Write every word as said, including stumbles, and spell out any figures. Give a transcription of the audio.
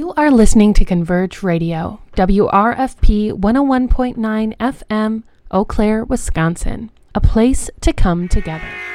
You are listening to Converge Radio, W R F P one oh one point nine F M, Eau Claire, Wisconsin, a place to come together.